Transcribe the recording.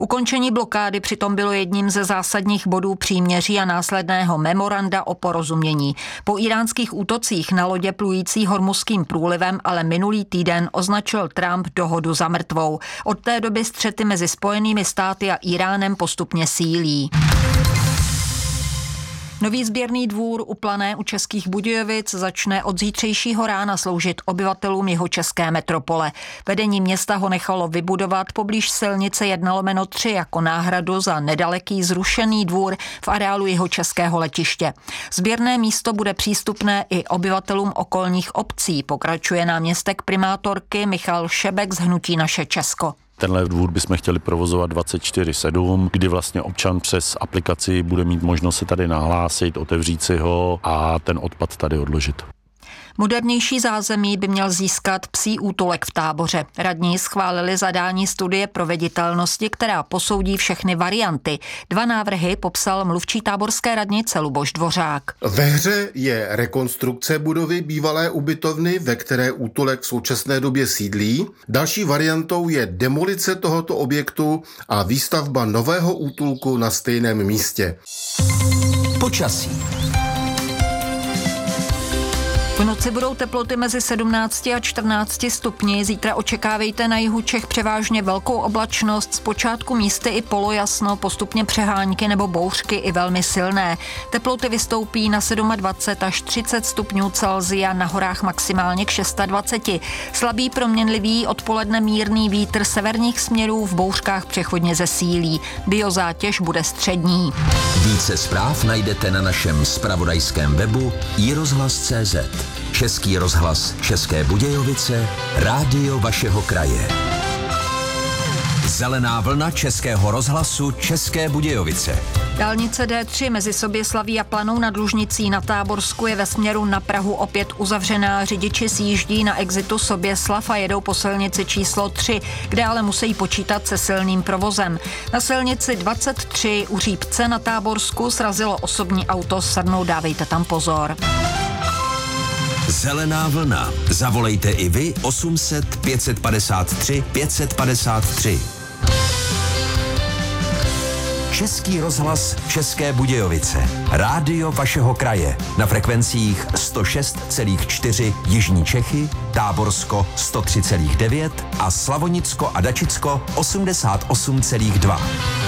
Ukončení blokády přitom bylo jedním ze zásadních bodů příměří a následného memoranda o porozumění. Po íránských útocích na lodě plující Hormuzským průlivem ale minulý týden označil Trump dohodu za mrtvou. Od té doby střety mezi Spojenými státy a Íránem postupně sílí. Nový sběrný dvůr u Plané u Českých Budějovic začne od zítřejšího rána sloužit obyvatelům jihočeské metropole. Vedení města ho nechalo vybudovat poblíž silnice 1/3 jako náhradu za nedaleký zrušený dvůr v areálu jihočeského letiště. Sběrné místo bude přístupné i obyvatelům okolních obcí, pokračuje náměstek primátorky Michal Šebek z hnutí Naše Česko. Tenhle dvůr bychom chtěli provozovat 24/7, kdy vlastně občan přes aplikaci bude mít možnost se tady nahlásit, otevřít si ho a ten odpad tady odložit. Modernější zázemí by měl získat psí útulek v Táboře. Radní schválili zadání studie proveditelnosti, která posoudí všechny varianty. 2 návrhy popsal mluvčí táborské radnice Luboš Dvořák. Ve hře je rekonstrukce budovy bývalé ubytovny, ve které útulek v současné době sídlí. Další variantou je demolice tohoto objektu a výstavba nového útulku na stejném místě. Počasí. V noci budou teploty mezi 17 a 14 stupni. Zítra očekávejte na jihu Čech převážně velkou oblačnost, zpočátku místy i polojasno, postupně přehánky nebo bouřky i velmi silné. Teploty vystoupí na 27 až 30 stupňů Celsia, na horách maximálně k 26. Slabý proměnlivý odpoledne mírný vítr severních směrů, v bouřkách přechodně zesílí. Biozátěž bude střední. Více zpráv najdete na našem zpravodajském webu iRozhlas.cz. Český rozhlas České Budějovice, rádio vašeho kraje. Zelená vlna Českého rozhlasu České Budějovice. Dálnice D3 mezi Soběslaví a Planou nad Lužnicí na Táborsku je ve směru na Prahu opět uzavřená. Řidiči sjíždí na exitu Soběslav a jedou po silnici číslo 3, kde ale musí počítat se silným provozem. Na silnici 23 u Řípce na Táborsku srazilo osobní auto, sednou, dávejte tam pozor. Zelená vlna. Zavolejte i vy 800 553 553. Český rozhlas České Budějovice. Rádio vašeho kraje. Na frekvencích 106,4 Jižní Čechy, Táborsko 103,9 a Slavonicko a Dačicko 88,2.